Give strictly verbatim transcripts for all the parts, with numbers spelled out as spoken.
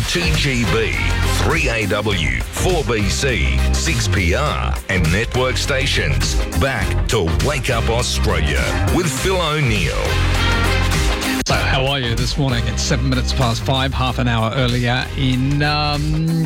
two G B, three A W, four B C, six P R and network stations. Back to Wake Up Australia with Phil O'Neill. So, how are you this morning? It's seven minutes past five, half an hour earlier in um,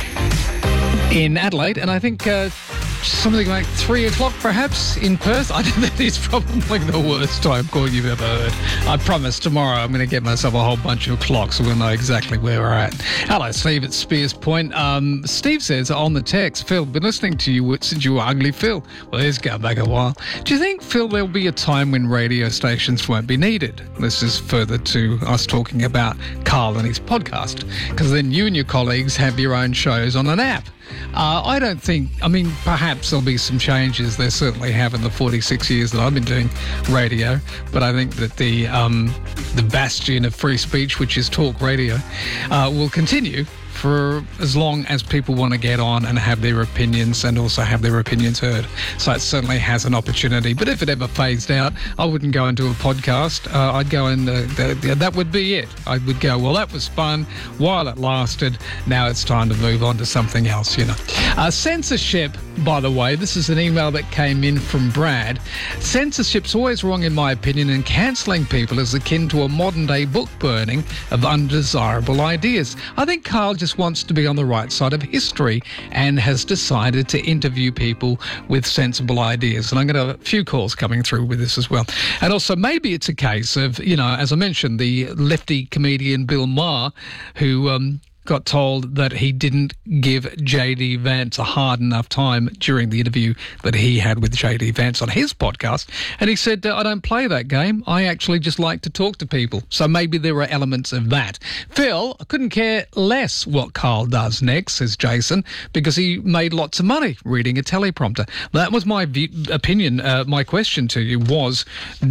in Adelaide, and I think uh, something like three o'clock perhaps in Perth. I think that is probably the worst time call you've ever heard. I promise tomorrow I'm going to get myself a whole bunch of clocks so we'll know exactly where we're at. Hello, Steve at Spears Point. Um, Steve says on the text, Phil, been listening to you since you were ugly, Phil. Well, he's going back a while. Do you think, Phil, there'll be a time when radio stations won't be needed? This is further to us talking about Carl and his podcast, because then you and your colleagues have your own shows on an app. Uh, I don't think, I mean, perhaps there'll be some changes. There certainly have in the forty-six years that I've been doing radio. But I think that the um, the bastion of free speech, which is talk radio, uh, will continue for as long as people want to get on and have their opinions and also have their opinions heard. So it certainly has an opportunity. But if it ever phased out, I wouldn't go into a podcast. Uh, I'd go in, uh, th- that would be it. I would go, well, that was fun while it lasted. Now it's time to move on to something else, you know. Uh, censorship, by the way, this is an email that came in from Brad. Censorship's always wrong in my opinion, and cancelling people is akin to a modern-day book burning of undesirable ideas. I think Carl just wants to be on the right side of history and has decided to interview people with sensible ideas. And I'm going to have a few calls coming through with this as well. And also maybe it's a case of, you know, as I mentioned, the lefty comedian Bill Maher, who um, got told that he didn't give J D Vance a hard enough time during the interview that he had with J D Vance on his podcast. And he said, I don't play that game. I actually just like to talk to people. So maybe there are elements of that. Phil, I couldn't care less what Carl does next, says Jason, because he made lots of money reading a teleprompter. That was my view, opinion. Uh, my question to you was,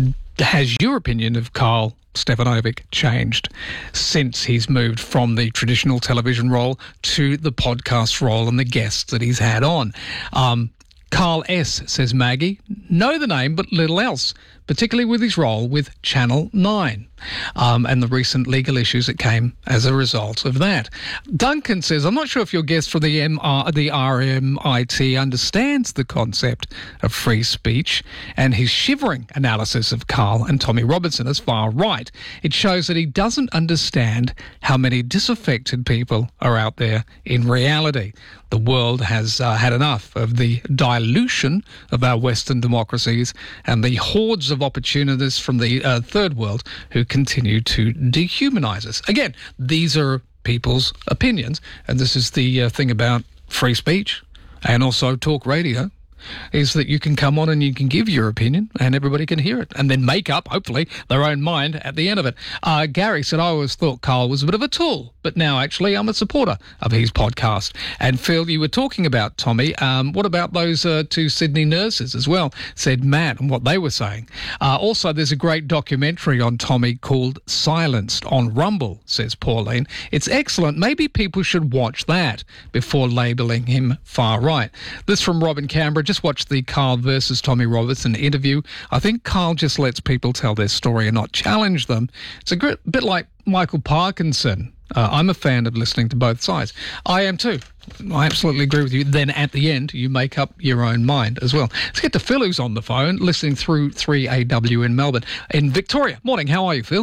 has your opinion of Carl Stefanovic changed since he's moved from the traditional television role to the podcast role and the guests that he's had on? Um, Carl S. says, Maggie, know the name but little else, particularly with his role with Channel nine um, and the recent legal issues that came as a result of that. Duncan says, I'm not sure if your guest from the, M R, the R M I T understands the concept of free speech, and his shivering analysis of Carl and Tommy Robinson is far right. It shows that he doesn't understand how many disaffected people are out there in reality. The world has uh, had enough of the dilution of our Western democracies and the hordes of opportunists from the uh, third world who continue to dehumanize us. Again, these are people's opinions, and this is the uh, thing about free speech and also talk radio, is that you can come on and you can give your opinion and everybody can hear it and then make up, hopefully, their own mind at the end of it. Uh, Gary said, I always thought Carl was a bit of a tool, but now actually I'm a supporter of his podcast. And Phil, you were talking about Tommy. Um, what about those uh, two Sydney nurses as well, said Matt, and what they were saying. Uh, also, there's a great documentary on Tommy called Silenced on Rumble, says Pauline. It's excellent. Maybe people should watch that before labelling him far right. This from Robin Canberra. Just watched the Carl versus Tommy Robinson interview. I think Carl just lets people tell their story and not challenge them. It's a bit like Michael Parkinson. Uh, I'm a fan of listening to both sides. I am too. I absolutely agree with you. Then at the end, you make up your own mind as well. Let's get to Phil, who's on the phone, listening through three A W in Melbourne. In Victoria. Morning, how are you, Phil?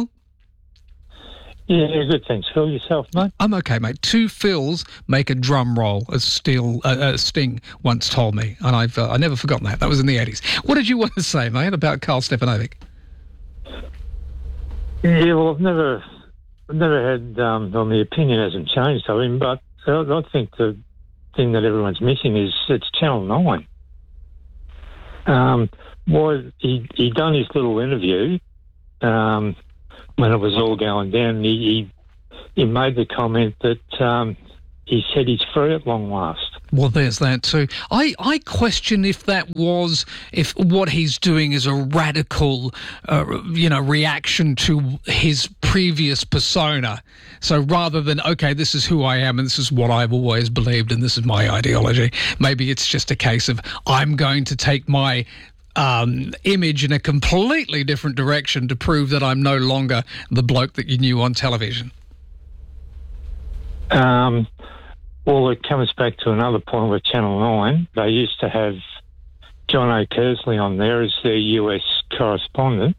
Yeah, good, thanks, Phil. Yourself, mate? I'm okay, mate. Two Phils make a drum roll, as Steel, uh, uh, Sting once told me, and I've uh, I never forgotten that. That was in the eighties. What did you want to say, mate, about Carl Stefanovic? Yeah, well, I've never, I've never had, um, well, my opinion hasn't changed of him, but I, I think the thing that everyone's missing is it's Channel nine. Um, why he he done his little interview. Um, when it was all going down, he, he, he made the comment that um, he said he's free at long last. Well, there's that too. I, I question if that was, if what he's doing is a radical, uh, you know, reaction to his previous persona. So rather than, okay, this is who I am and this is what I've always believed and this is my ideology, maybe it's just a case of I'm going to take my Um, image in a completely different direction to prove that I'm no longer the bloke that you knew on television. Um, well, it comes back to another point with Channel nine. They used to have John O'Kersley on there as their U S correspondent.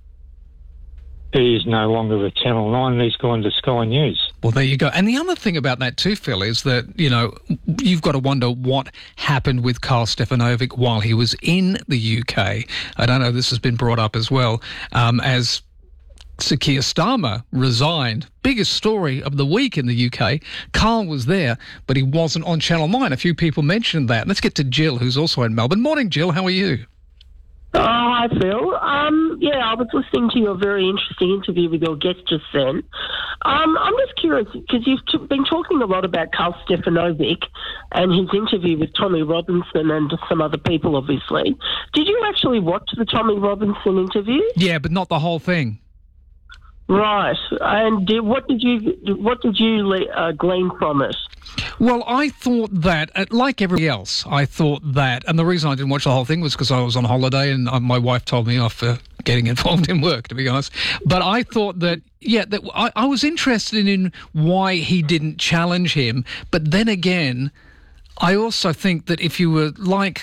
He is no longer with Channel nine. He's gone to Sky News. Well, there you go. And the other thing about that too, Phil, is that, you know, you've got to wonder what happened with Karl Stefanovic while he was in the U K. I don't know if this has been brought up as well, um, as Sir Keir Starmer resigned. Biggest story of the week in the U K. Karl was there, but he wasn't on Channel nine. A few people mentioned that. Let's get to Jill, who's also in Melbourne. Morning, Jill. How are you? Oh, hi, Phil. Um, yeah, I was listening to your very interesting interview with your guest just then. Um, I'm just curious, because you've t- been talking a lot about Karl Stefanovic and his interview with Tommy Robinson and some other people, obviously. Did you actually watch the Tommy Robinson interview? Yeah, but not the whole thing. Right. And did, what did you what did you uh, glean from it? Well, I thought that, uh, like everybody else, I thought that, and the reason I didn't watch the whole thing was because I was on holiday and uh, my wife told me off for getting involved in work, to be honest. But I thought that, yeah, that I, I was interested in why he didn't challenge him. But then again, I also think that if you were like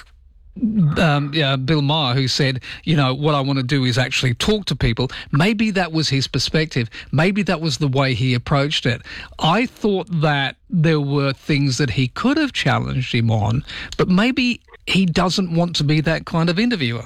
Um, yeah, Bill Maher, who said, you know, what I want to do is actually talk to people. Maybe that was his perspective. Maybe that was the way he approached it. I thought that there were things that he could have challenged him on, but maybe he doesn't want to be that kind of interviewer.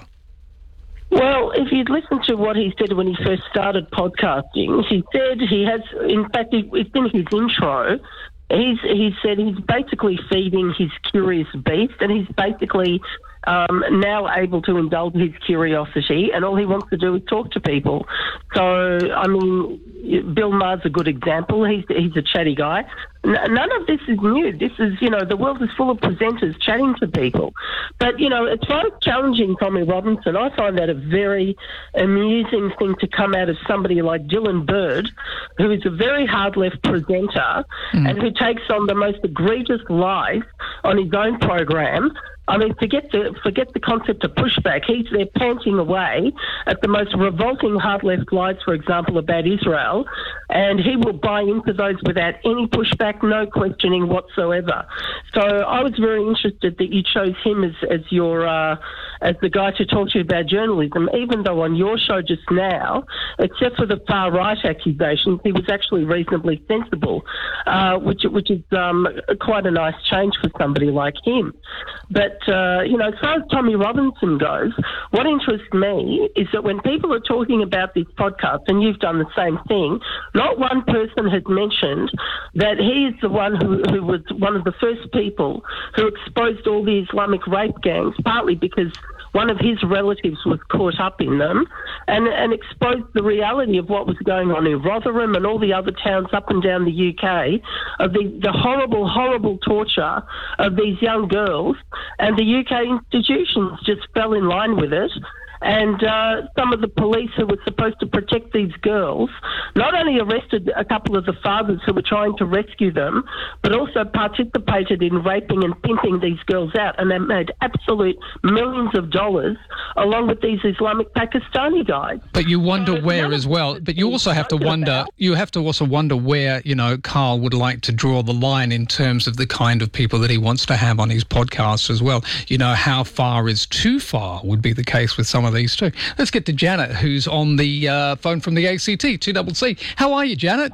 Well, if you'd listened to what he said when he first started podcasting, he said he has, in fact, it's in his intro, he's, he said he's basically feeding his curious beast, and he's basically um, now able to indulge his curiosity, and all he wants to do is talk to people. So, I mean, Bill Maher's a good example. He's he's a chatty guy. N- none of this is new. This is, you know, the world is full of presenters chatting to people. But, you know, as far as challenging Tommy Robinson, I find that a very amusing thing to come out of somebody like Dylan Bird, who is a very hard left presenter mm. and who takes on the most egregious lies on his own program. I mean, forget the forget the concept of pushback. He's there panting away at the most revolting hard left lies, for example, about Israel, and he will buy into those without any pushback, no questioning whatsoever. So I was very interested that you chose him as as your uh, as the guy to talk to you about journalism, even though on your show just now, except for the far right accusations, he was actually reasonably sensible, uh, which which is um, quite a nice change for somebody like him. But Uh, you know, as far as Tommy Robinson goes, what interests me is that when people are talking about this podcast, and you've done the same thing, not one person has mentioned that he is the one who, who was one of the first people who exposed all the Islamic rape gangs, partly because one of his relatives was caught up in them, and, and exposed the reality of what was going on in Rotherham and all the other towns up and down the U K, of the, the horrible, horrible torture of these young girls, and the U K institutions just fell in line with it. And uh, some of the police who were supposed to protect these girls not only arrested a couple of the fathers who were trying to rescue them, but also participated in raping and pimping these girls out. And they made absolute millions of dollars along with these Islamic Pakistani guys. But you wonder so where as well. But you also have to wonder, about. you have to also wonder where, you know, Karl would like to draw the line in terms of the kind of people that he wants to have on his podcast as well. You know, how far is too far would be the case with some of these too. Let's get to Janet, who's on the uh, phone from the A C T, two C C. How are you, Janet?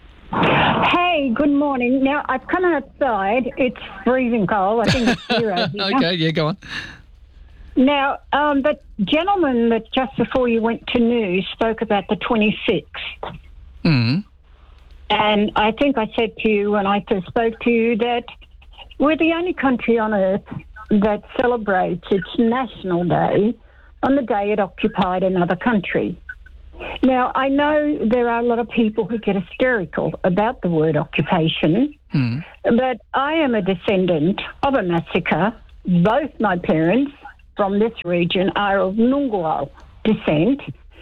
Hey, good morning. Now, I've come outside. It's freezing cold. I think it's zero here. Okay, yeah, go on. Now, um, the gentleman that just before you went to news spoke about the twenty-sixth. Mm. And I think I said to you when I first spoke to you that we're the only country on earth that celebrates its National Day on the day it occupied another country. Now, I know there are a lot of people who get hysterical about the word occupation, mm. but I am a descendant of a massacre. Both my parents from this region are of Noongar descent.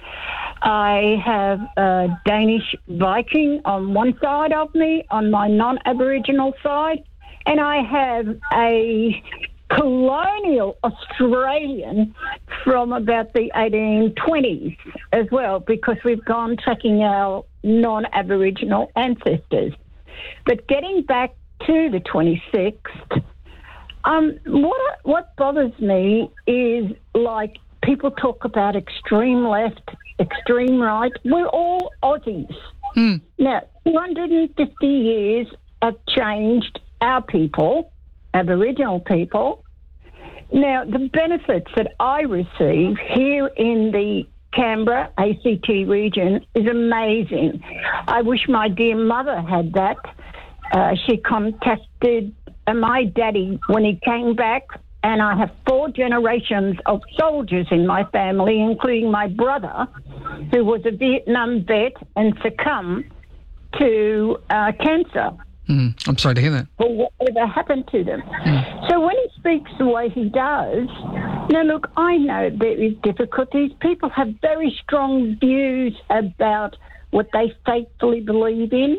I have a Danish Viking on one side of me, on my non-Aboriginal side, and I have a colonial Australian from about the eighteen twenties as well, because we've gone tracking our non-Aboriginal ancestors. But getting back to the twenty-sixth, um, what what bothers me is, like, people talk about extreme left, extreme right. We're all Aussies. Mm. Now, two hundred fifty years have changed our people, Aboriginal people. Now, the benefits that I receive here in the Canberra A C T region is amazing. I wish my dear mother had that. Uh, she contacted uh, my daddy when he came back, and I have four generations of soldiers in my family, including my brother, who was a Vietnam vet and succumbed to uh, cancer. Mm, I'm sorry to hear that. Or whatever happened to them. Mm. So when he speaks the way he does, now look, I know there is difficulties. People have very strong views about what they faithfully believe in.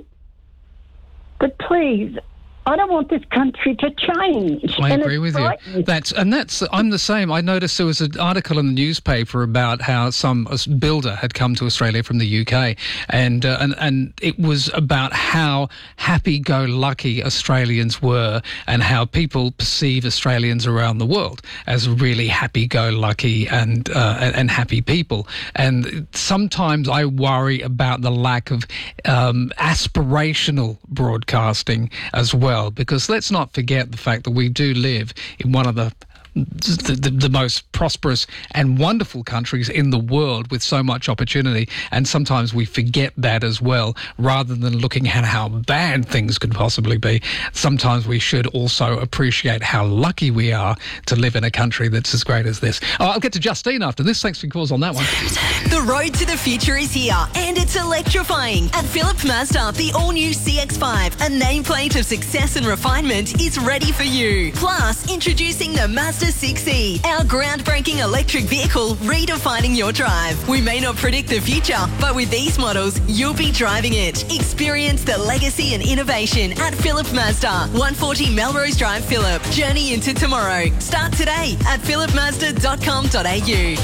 But please, I don't want this country to change. I and agree with you. That's and that's I'm the same. I noticed there was an article in the newspaper about how some builder had come to Australia from the U K, and uh, and and it was about how happy-go-lucky Australians were, and how people perceive Australians around the world as really happy-go-lucky and uh, and, and happy people. And sometimes I worry about the lack of um, aspirational broadcasting as well. Because let's not forget the fact that we do live in one of the The, the, the most prosperous and wonderful countries in the world with so much opportunity, and sometimes we forget that as well. Rather than looking at how bad things could possibly be, sometimes we should also appreciate how lucky we are to live in a country that's as great as this. Oh, I'll get to Justine after this. Thanks for your calls on that one. The road to the future is here, and it's electrifying. At Phillip Mazda, the all-new C X five, a nameplate of success and refinement, is ready for you. Plus, introducing the Mazda six E, our groundbreaking electric vehicle redefining your drive. We may not predict the future, but with these models, you'll be driving it. Experience the legacy and innovation at Phillip Mazda, one forty Melrose Drive, Phillip. Journey into tomorrow. Start today at phillip mazda dot com dot a u.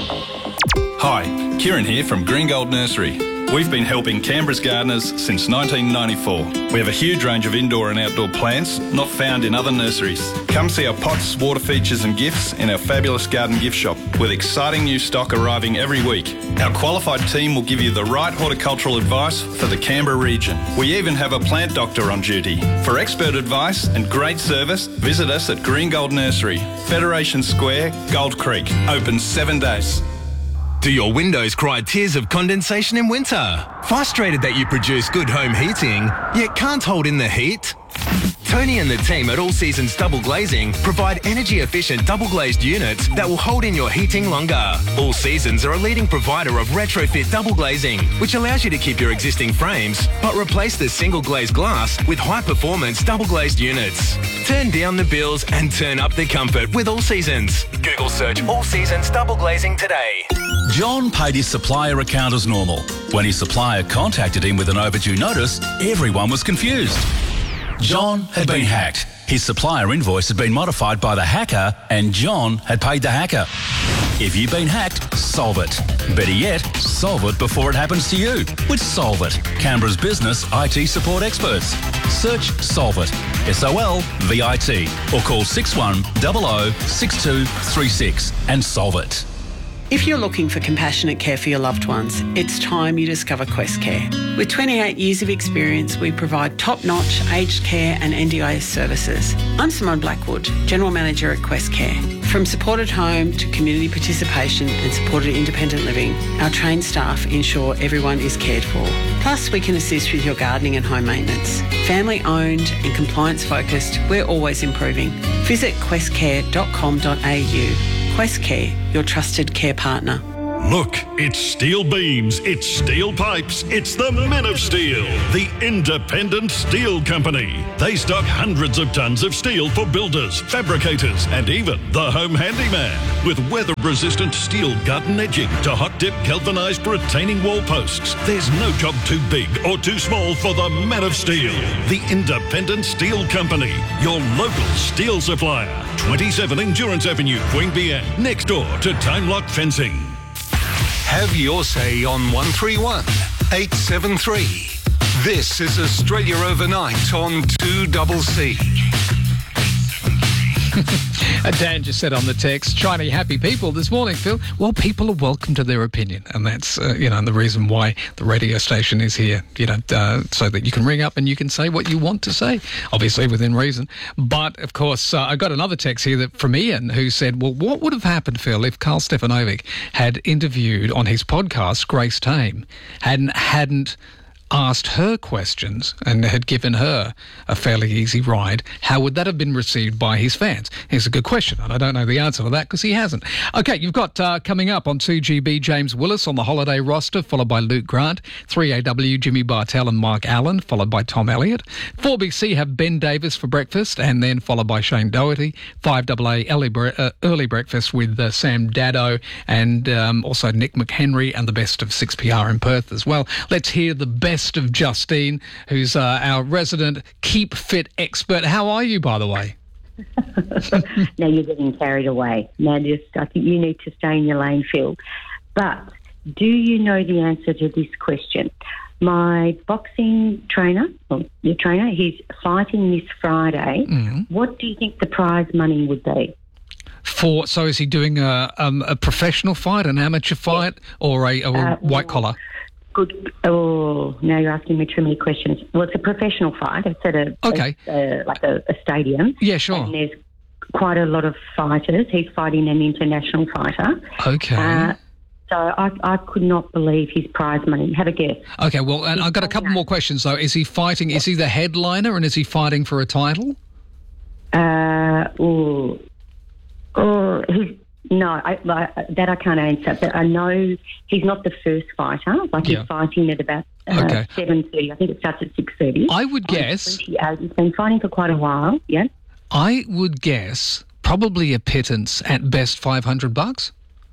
Hi, Kieran here from Green Gold Nursery. We've been helping Canberra's gardeners since nineteen ninety-four. We have a huge range of indoor and outdoor plants not found in other nurseries. Come see our pots, water features and gifts in our fabulous garden gift shop, with exciting new stock arriving every week. Our qualified team will give you the right horticultural advice for the Canberra region. We even have a plant doctor on duty. For expert advice and great service, visit us at Green Gold Nursery, Federation Square, Gold Creek. Open seven days. Do your windows cry tears of condensation in winter? Frustrated that you produce good home heating, yet can't hold in the heat? Tony and the team at All Seasons Double Glazing provide energy-efficient double-glazed units that will hold in your heating longer. All Seasons are a leading provider of retrofit double glazing, which allows you to keep your existing frames, but replace the single-glazed glass with high-performance double-glazed units. Turn down the bills and turn up the comfort with All Seasons. Google search All Seasons Double Glazing today. John paid his supplier account as normal. When his supplier contacted him with an overdue notice, everyone was confused. John had been hacked. His supplier invoice had been modified by the hacker, and John had paid the hacker. If you've been hacked, solve it. Better yet, solve it before it happens to you with Solve It, Canberra's business I T support experts. Search Solve It, S O L V I T, or call six one zero zero six two three six and solve it. If you're looking for compassionate care for your loved ones, it's time you discover Quest Care. With twenty-eight years of experience, we provide top-notch aged care and N D I S services. I'm Simone Blackwood, General Manager at Quest Care. From supported home to community participation and supported independent living, our trained staff ensure everyone is cared for. Plus, we can assist with your gardening and home maintenance. Family owned and compliance focused, we're always improving. Visit quest care dot com dot a u. Quest Care, your trusted care partner. Look, it's steel beams, it's steel pipes, it's the Men of Steel, the independent steel company. They stock hundreds of tons of steel for builders, fabricators, and even the home handyman. With weather-resistant steel garden edging to hot-dip galvanised retaining wall posts, there's no job too big or too small for the Men of Steel, the independent steel company, your local steel supplier. twenty-seven Endurance Avenue, Queanbeyan, next door to Time Lock Fencing. Have your say on one three one, eight seven three. This is Australia Overnight on two C C. Dan just said on the text, Chinese happy people this morning, Phil. Well, people are welcome to their opinion, and that's, uh, you know, the reason why the radio station is here, you know, uh, so that you can ring up and you can say what you want to say, obviously within reason. But, of course, uh, I got another text here that from Ian who said, well, what would have happened, Phil, if Carl Stefanovic had interviewed on his podcast Grace Tame, hadn't hadn't... asked her questions and had given her a fairly easy ride, how would that have been received by his fans? It's a good question, and I don't know the answer to that because he hasn't. Okay, you've got uh, coming up on two G B James Willis on the holiday roster, followed by Luke Grant, three A W Jimmy Bartell and Mark Allen, followed by Tom Elliott. four B C have Ben Davis for breakfast, and then followed by Shane Doherty. five A A early, bre- uh, early breakfast with uh, Sam Daddo, and um, also Nick McHenry, and the best of six P R in Perth as well. Let's hear the best of Justine, who's uh, our resident Keep Fit expert. How are you, by the way? Now you're getting carried away. Now just, I think you need to stay in your lane, Phil. But do you know the answer to this question? My boxing trainer, well, your trainer, he's fighting this Friday. Mm-hmm. What do you think the prize money would be? For so is he doing a, um, a professional fight, an amateur fight, yeah. or a, a uh, white collar? Good. Oh, now you're asking me too many questions. Well, it's a professional fight. It's at a, okay. a, a like a, a stadium. Yeah, sure. And there's quite a lot of fighters. He's fighting an international fighter. Okay. Uh, so I, I could not believe his prize money. Have a guess. Okay, well, and I've got a couple more questions, though. Is he fighting, is he the headliner, and is he fighting for a title? Uh, oh, oh he's... No, I, I, that I can't answer. But I know he's not the first fighter. Like yeah. he's fighting at about uh, okay. seven thirty. I think it starts at six thirty. I would guess. twenty-eight. He's been fighting for quite a while. Yeah. I would guess probably a pittance at best five hundred bucks.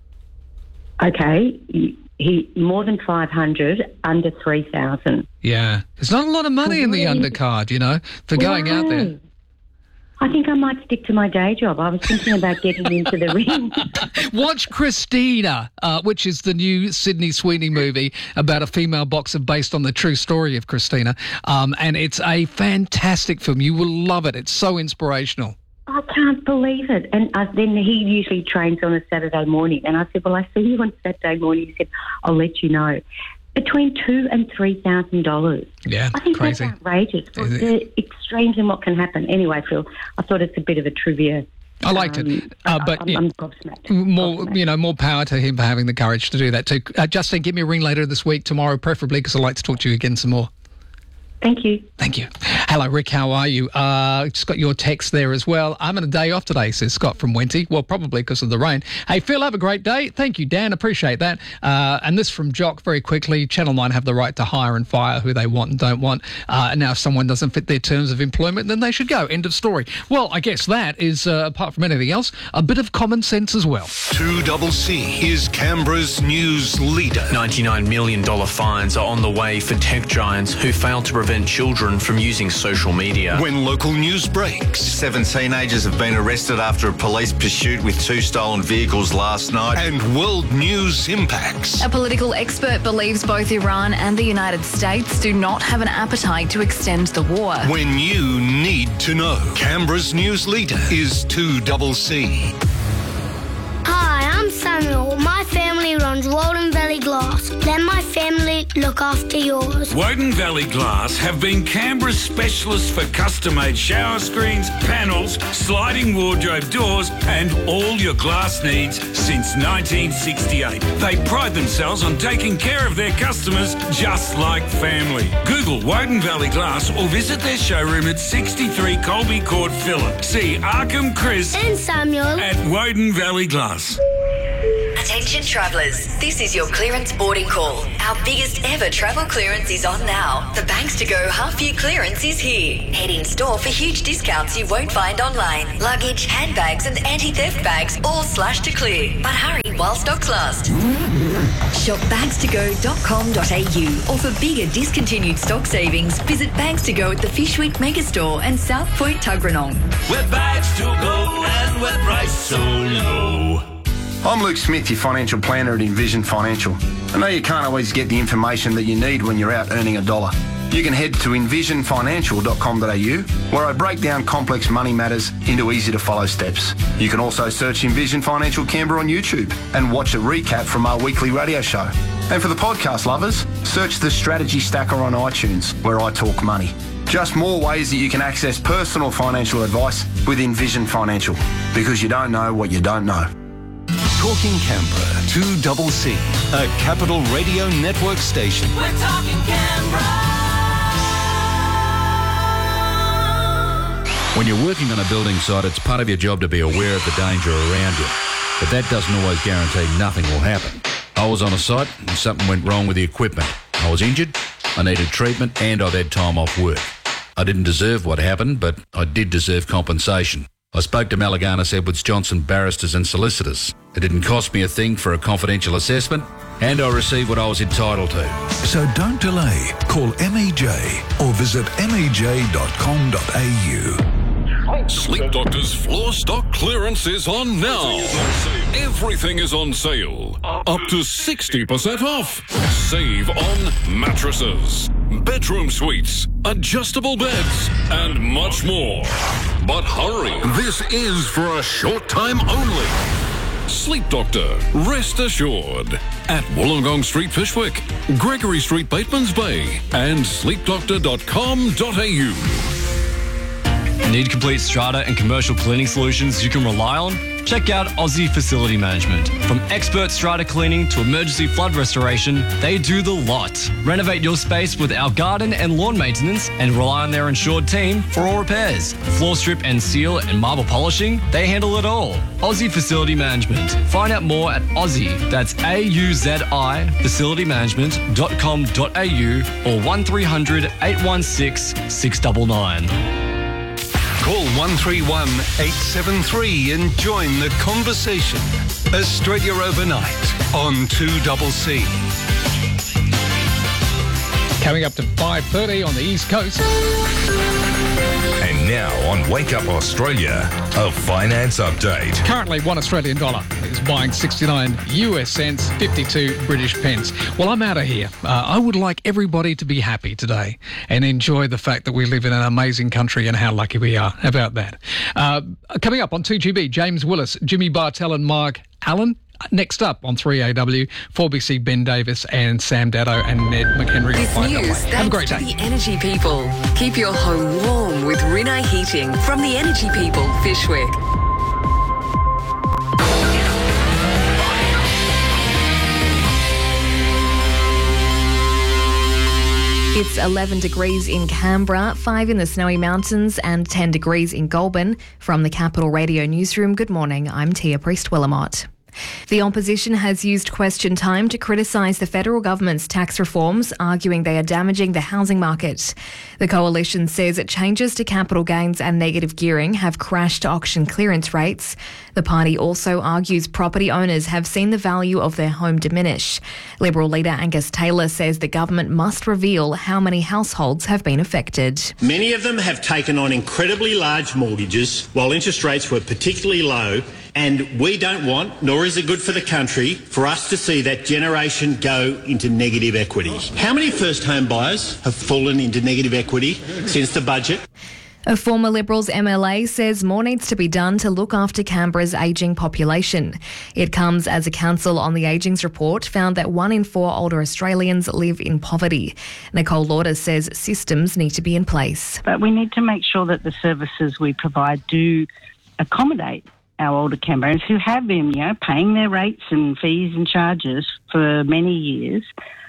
Okay, he, he more than five hundred, under three thousand. Yeah, there's not a lot of money in the undercard, you know, for going no. out there. I think I might stick to my day job. I was thinking about getting into the ring. Watch Christina, uh, which is the new Sydney Sweeney movie about a female boxer based on the true story of Christina. Um, and it's a fantastic film. You will love it. It's so inspirational. I can't believe it. And uh, then he usually trains on a Saturday morning. And I said, well, I see you on Saturday morning. He said, I'll let you know. Between two and three thousand dollars. Yeah, I think crazy. That's outrageous. For the extremes in what can happen. Anyway, Phil, I thought it's a bit of a trivia. I liked um, it, uh, but I'm, yeah, I'm gobsmacked. more gobsmacked. you know, more power to him for having the courage to do that too. Uh, Justine, give me a ring later this week, tomorrow preferably, because I'd like to talk to you again some more. Thank you. Thank you. Hello, Rick. How are you? Uh, just got your text there as well. I'm on a day off today, says Scott from Wenty. Well, probably because of the rain. Hey, Phil, have a great day. Thank you, Dan. Appreciate that. Uh, and this from Jock very quickly. Channel nine have the right to hire and fire who they want and don't want. Uh, and now if someone doesn't fit their terms of employment, then they should go. End of story. Well, I guess that is, uh, apart from anything else, a bit of common sense as well. two C C is Canberra's news leader. ninety-nine million dollars fines are on the way for tech giants who failed to prevent children from using social media. When local news breaks. Seven teenagers have been arrested after a police pursuit with two stolen vehicles last night. And world news impacts. A political expert believes both Iran and the United States do not have an appetite to extend the war. When you need to know. Canberra's news leader is two C C. Hi, I'm Samuel. My family runs Walden Valley Glass. Let my family look after yours. Woden Valley Glass have been Canberra's specialists for custom-made shower screens, panels, sliding wardrobe doors and all your glass needs since nineteen sixty-eight. They pride themselves on taking care of their customers just like family. Google Woden Valley Glass or visit their showroom at sixty-three Colby Court, Phillip. See Arkham Chris and Samuel at Woden Valley Glass. Attention travellers, this is your clearance boarding call. Our biggest ever travel clearance is on now. The Banks to Go half year clearance is here. Head in store for huge discounts you won't find online. Luggage, handbags and anti-theft bags all slashed to clear. But hurry while stocks last. Shop bags to go dot com dot a u or for bigger discontinued stock savings, visit Bags to Go at the Fish Week Megastore and South Point Tuggeranong. We're bags to go and we're priced so low. I'm Luke Smith, your financial planner at Envision Financial. I know you can't always get the information that you need when you're out earning a dollar. you can head to envision financial dot com dot a u, where I break down complex money matters into easy-to-follow steps. You can also search Envision Financial Canberra on YouTube and watch a recap from our weekly radio show. And for the podcast lovers, search the Strategy Stacker on iTunes, where I talk money. Just more ways that you can access personal financial advice with Envision Financial, because you don't know what you don't know. Talking Canberra, two double C, a Capital Radio Network station. We're talking Canberra. When you're working on a building site, it's part of your job to be aware of the danger around you. But that doesn't always guarantee nothing will happen. I was on a site and something went wrong with the equipment. I was injured, I needed treatment, and I'd had time off work. I didn't deserve what happened, but I did deserve compensation. I spoke to Malaganas Edwards Johnson barristers and solicitors. It didn't cost me a thing for a confidential assessment, and I received what I was entitled to. So don't delay. Call M E J or visit m e j dot com dot a u. Sleep Doctor's floor stock clearance is on now. Everything is on sale. Up to sixty percent off. Save on mattresses, bedroom suites, adjustable beds, and much more. But hurry, this is for a short time only. Sleep Doctor, rest assured. At Wollongong Street, Fishwick, Gregory Street, Batemans Bay, and sleep doctor dot com dot a u. Need complete strata and commercial cleaning solutions you can rely on? Check out Aussie Facility Management. From expert strata cleaning to emergency flood restoration, they do the lot. Renovate your space with our garden and lawn maintenance and rely on their insured team for all repairs. Floor strip and seal and marble polishing, they handle it all. Aussie Facility Management. Find out more at Aussie, that's A U Z I, facility management dot com dot a u or one three hundred eight one six six nine nine. Call one three one eight seven three and join the conversation. Australia Overnight on two double C. Coming up to five thirty on the East Coast. And now on Wake Up Australia, a finance update. Currently, one Australian dollar is buying sixty-nine U S cents, fifty-two British pence. Well, I'm out of here. Uh, I would like everybody to be happy today and enjoy the fact that we live in an amazing country and how lucky we are. How about that? Uh, coming up on two G B, James Willis, Jimmy Bartell and Mark Allen. Next up on three A W, four B C, Ben Davis and Sam Daddo and Ned McHenry. This news Have a great day. thanks to the Energy People. Keep your home warm with Rinnai Heating from the Energy People, Fishwick. It's eleven degrees in Canberra, five in the Snowy Mountains and ten degrees in Goulburn. From the Capital Radio Newsroom, good morning, I'm Tia Priest-Willamot. The opposition has used question time to criticise the federal government's tax reforms, arguing they are damaging the housing market. The coalition says that changes to capital gains and negative gearing have crashed auction clearance rates. The party also argues property owners have seen the value of their home diminish. Liberal leader Angus Taylor says the government must reveal how many households have been affected. Many of them have taken on incredibly large mortgages while interest rates were particularly low. And we don't want, nor is it good for the country, for us to see that generation go into negative equity. How many first home buyers have fallen into negative equity since the budget? A former Liberals M L A says more needs to be done to look after Canberra's ageing population. It comes as a Council on the Ageing's report found that one in four older Australians live in poverty. Nicole Lauder says systems need to be in place. But we need to make sure that the services we provide do accommodate our older Canberrans who have been, you know, paying their rates and fees and charges for many years,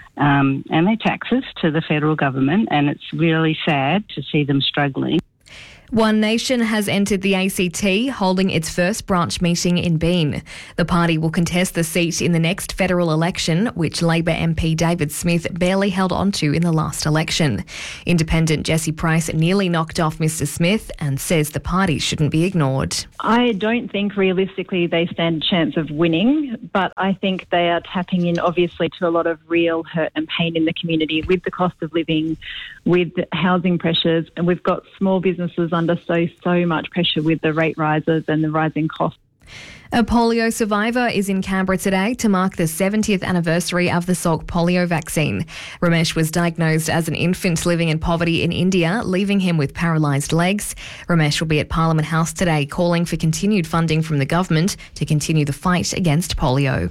um, and their taxes to the federal government, and it's really sad to see them struggling. One Nation has entered the A C T, holding its first branch meeting in Bean. The party will contest the seat in the next federal election, which Labor M P David Smith barely held onto in the last election. Independent Jesse Price nearly knocked off Mister Smith and says the party shouldn't be ignored. I don't think realistically they stand a chance of winning, but I think they are tapping in obviously to a lot of real hurt and pain in the community with the cost of living, with housing pressures, and we've got small businesses under so, so much pressure with the rate rises and the rising costs. A polio survivor is in Canberra today to mark the seventieth anniversary of the Salk polio vaccine. Ramesh was diagnosed as an infant living in poverty in India, leaving him with paralysed legs. Ramesh will be at Parliament House today calling for continued funding from the government to continue the fight against polio.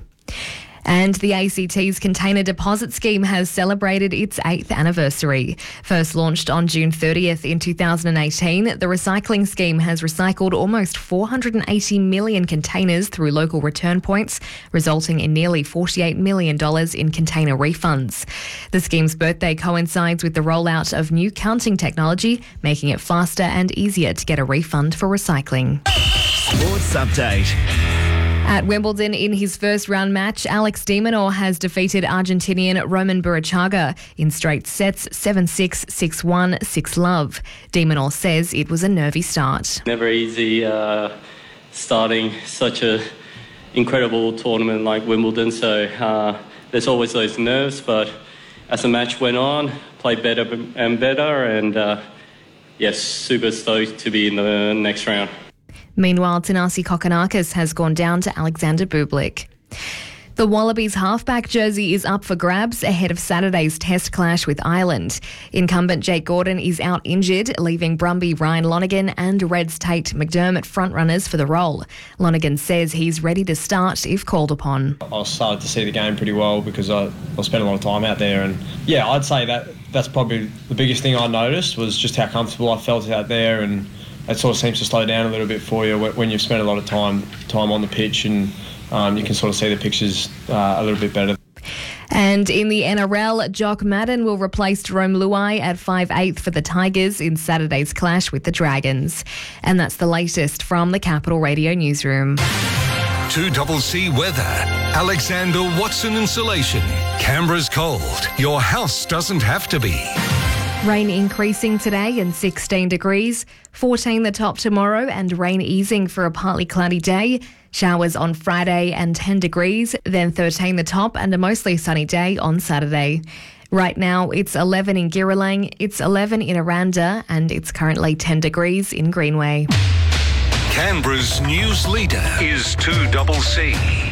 And the A C T's Container Deposit Scheme has celebrated its eighth anniversary. First launched on June thirtieth in two thousand eighteen, the recycling scheme has recycled almost four hundred eighty million containers through local return points, resulting in nearly forty-eight million dollars in container refunds. The scheme's birthday coincides with the rollout of new counting technology, making it faster and easier to get a refund for recycling. Sports Update. At Wimbledon, in his first round match, Alex de Minaur has defeated Argentinian Roman Burruchaga in straight sets seven six, six one, six love. De Minaur says it was a nervy start. Never easy uh, starting such a incredible tournament like Wimbledon, so uh, there's always those nerves, but as the match went on, played better and better, and uh, yes, super stoked to be in the next round. Meanwhile, Thanasi Kokkinakis has gone down to Alexander Bublik. The Wallabies halfback jersey is up for grabs ahead of Saturday's test clash with Ireland. Incumbent Jake Gordon is out injured, leaving Brumby Ryan Lonergan and Reds Tate McDermott frontrunners for the role. Lonergan says he's ready to start if called upon. I started to see the game pretty well because I, I spent a lot of time out there, and yeah, I'd say that that's probably the biggest thing I noticed was just how comfortable I felt out there, and it sort of seems to slow down a little bit for you when you've spent a lot of time time on the pitch, and um, you can sort of see the pictures uh, a little bit better. And in the N R L, Jock Madden will replace Jerome Luai at five eighth for the Tigers in Saturday's clash with the Dragons. And that's the latest from the Capital Radio newsroom. two C C weather. Alexander Watson Insulation. Canberra's cold. Your house doesn't have to be. Rain increasing today and sixteen degrees, fourteen the top tomorrow and rain easing for a partly cloudy day. Showers on Friday and ten degrees, then thirteen the top and a mostly sunny day on Saturday. Right now it's eleven in Girralang, it's eleven in Aranda and it's currently ten degrees in Greenway. Canberra's news leader is two C C.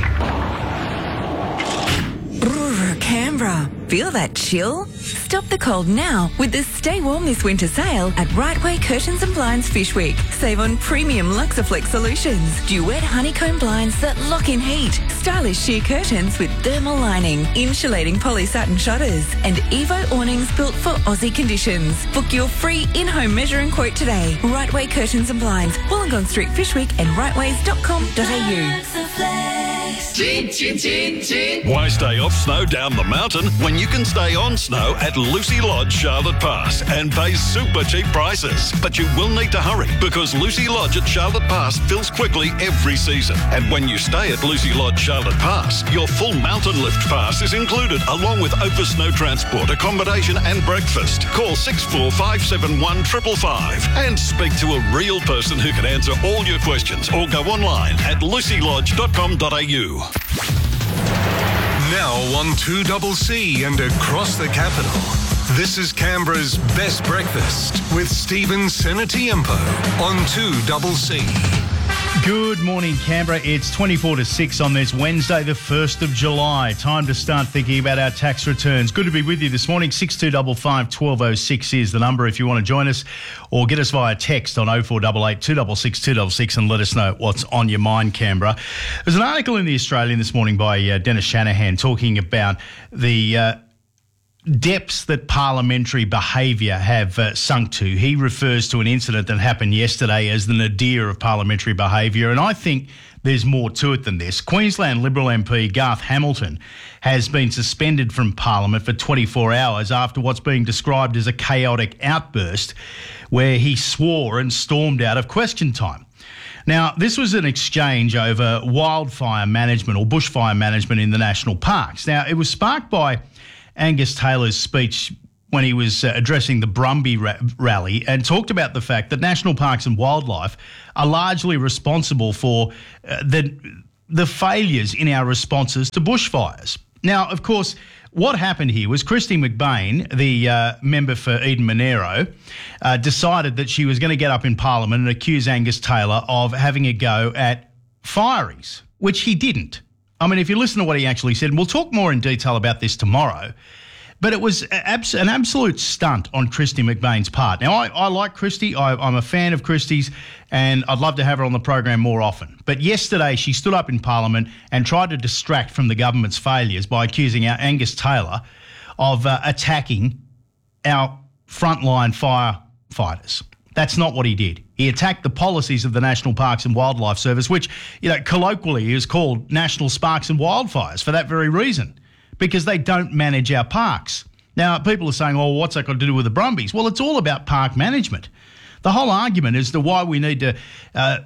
Brrr, Canberra. Feel that chill? Stop the cold now with the Stay Warm This Winter sale at Right Way Curtains and Blinds Fish Week. Save on premium Luxaflex solutions, duet honeycomb blinds that lock in heat, stylish sheer curtains with thermal lining, insulating polysatin shutters, and Evo awnings built for Aussie conditions. Book your free in-home measuring quote today. Right Way Curtains and Blinds, Wollongong Street Fish Week and rightways dot com dot a u. Chin, chin, chin, chin. Why stay off snow down the mountain when you can stay on snow at Lucy Lodge, Charlotte Pass, and pay super cheap prices? But you will need to hurry because Lucy Lodge at Charlotte Pass fills quickly every season. And when you stay at Lucy Lodge, Charlotte Pass, your full mountain lift pass is included along with over snow transport, accommodation and breakfast. Call six four five seven one five five five and speak to a real person who can answer all your questions, or go online at lucy lodge dot com dot a u. Now on two C C and across the capital, this is Canberra's Best Breakfast with Stephen Senatiempo on two C C. Good morning, Canberra. It's twenty-four to six on this Wednesday, the first of July. Time to start thinking about our tax returns. Good to be with you this morning. six two five five, one two oh six is the number if you want to join us, or get us via text on oh four eight eight, two six six, two six six and let us know what's on your mind, Canberra. There's an article in The Australian this morning by uh, Dennis Shanahan talking about the uh, depths that parliamentary behaviour have uh, sunk to. He refers to an incident that happened yesterday as the nadir of parliamentary behaviour, and I think there's more to it than this. Queensland Liberal M P Garth Hamilton has been suspended from Parliament for twenty-four hours after what's being described as a chaotic outburst where he swore and stormed out of question time. Now, this was an exchange over wildfire management or bushfire management in the national parks. Now, it was sparked by Angus Taylor's speech when he was uh, addressing the Brumby ra- rally and talked about the fact that national parks and wildlife are largely responsible for uh, the, the failures in our responses to bushfires. Now, of course, what happened here was Christy McBain, the uh, member for Eden Monero, uh, decided that she was going to get up in Parliament and accuse Angus Taylor of having a go at fireys, which he didn't. I mean, if you listen to what he actually said, and we'll talk more in detail about this tomorrow, but it was abs- an absolute stunt on Christy McBain's part. Now, I, I like Christy. I, I'm a fan of Christy's, and I'd love to have her on the program more often. But yesterday, she stood up in Parliament and tried to distract from the government's failures by accusing our Angus Taylor of uh, attacking our frontline firefighters. That's not what he did. He attacked the policies of the National Parks and Wildlife Service, which, you know, colloquially is called National Sparks and Wildfires for that very reason, because they don't manage our parks. Now, people are saying, oh, what's that got to do with the Brumbies? Well, it's all about park management. The whole argument as to why we need to uh,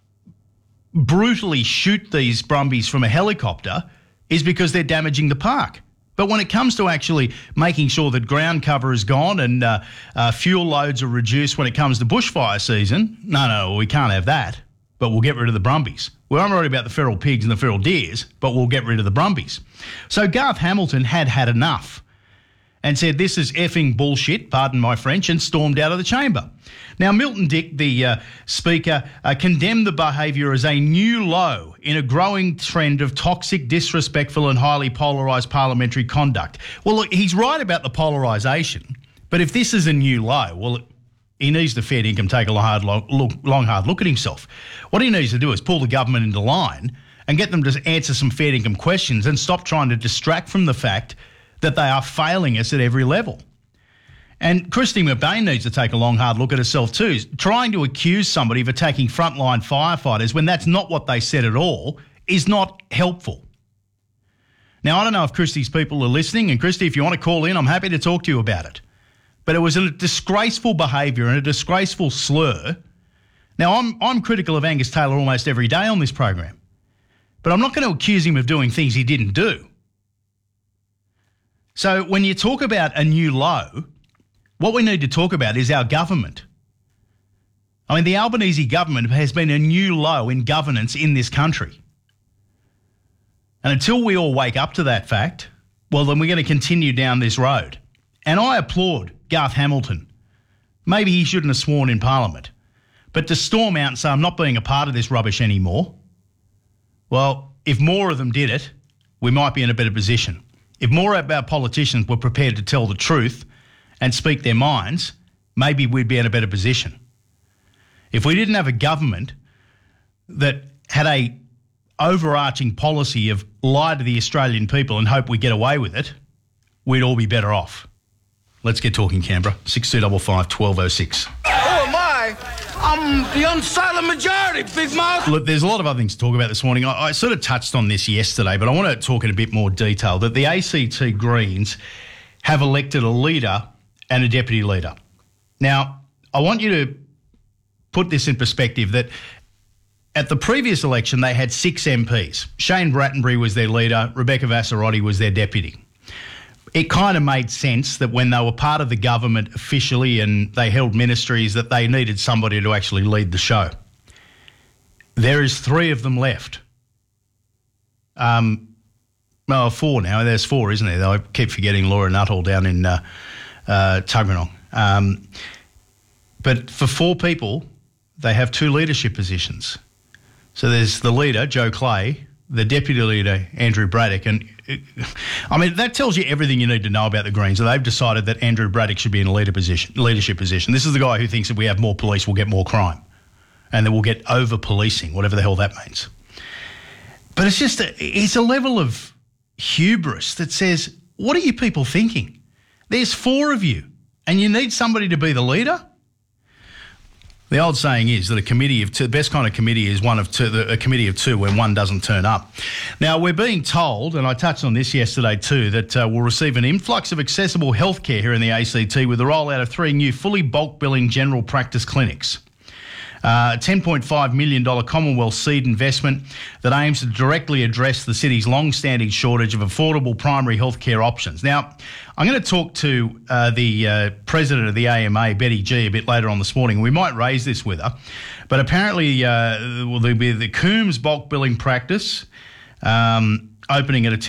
brutally shoot these Brumbies from a helicopter is because they're damaging the park. But when it comes to actually making sure that ground cover is gone and uh, uh, fuel loads are reduced when it comes to bushfire season, no, no, we can't have that. But we'll get rid of the Brumbies. We're not worried about the feral pigs and the feral deers, but we'll get rid of the Brumbies. So Garth Hamilton had had enough and said, this is effing bullshit, pardon my French, and stormed out of the chamber. Now, Milton Dick, the uh, Speaker, uh, condemned the behaviour as a new low in a growing trend of toxic, disrespectful and highly polarised parliamentary conduct. Well, look, he's right about the polarisation, but if this is a new low, well, he needs to fair income take a hard, long, look, long, hard look at himself. What he needs to do is pull the government into line and get them to answer some fair income questions and stop trying to distract from the fact that they are failing us at every level. And Christy McBain needs to take a long, hard look at herself too. Trying to accuse somebody of attacking frontline firefighters when that's not what they said at all is not helpful. Now, I don't know if Christy's people are listening, and Christy, if you want to call in, I'm happy to talk to you about it. But it was a disgraceful behaviour and a disgraceful slur. Now, I'm I'm critical of Angus Taylor almost every day on this program, but I'm not going to accuse him of doing things he didn't do. So when you talk about a new low, what we need to talk about is our government. I mean, the Albanese government has been a new low in governance in this country. And until we all wake up to that fact, well, then we're going to continue down this road. And I applaud Garth Hamilton. Maybe he shouldn't have sworn in Parliament. But to storm out and say, I'm not being a part of this rubbish anymore, well, if more of them did it, we might be in a better position. If more of our politicians were prepared to tell the truth and speak their minds, maybe we'd be in a better position. If we didn't have a government that had a overarching policy of lie to the Australian people and hope we get away with it, we'd all be better off. Let's get talking, Canberra. six two five five, one two oh six. Who am I? I'm the unsilent majority, big mouth. Look, there's a lot of other things to talk about this morning. I, I sort of touched on this yesterday, but I want to talk in a bit more detail that the A C T Greens have elected a leader and a deputy leader. Now, I want you to put this in perspective that at the previous election, they had six M Ps. Shane Brattenbury was their leader. Rebecca Vassarotti was their deputy. It kind of made sense that when they were part of the government officially and they held ministries that they needed somebody to actually lead the show. There is three of them left. Um, well, four now. There's four, isn't there? I keep forgetting Laura Nuttall down in uh, uh, Tuggeranong. Um, but for four people, they have two leadership positions. So there's the leader, Joe Clay, the deputy leader, Andrew Braddock. And it, I mean, that tells you everything you need to know about the Greens. So they've decided that Andrew Braddock should be in a leader position, leadership position. This is the guy who thinks if we have more police, we'll get more crime. And that we'll get over-policing, whatever the hell that means. But it's just, a, it's a level of hubris that says, what are you people thinking? There's four of you and you need somebody to be the leader? The old saying is that a committee of two, the best kind of committee is one of two, a committee of two when one doesn't turn up. Now, we're being told, and I touched on this yesterday too, that uh, we'll receive an influx of accessible healthcare here in the A C T with the rollout of three new fully bulk billing general practice clinics. Uh, a ten point five million dollars Commonwealth seed investment that aims to directly address the city's long-standing shortage of affordable primary healthcare options. Now, I'm going to talk to uh, the uh, president of the A M A, Betty G, a bit later on this morning. We might raise this with her, but apparently uh, well, there'll be the Coombs bulk billing practice um, opening at a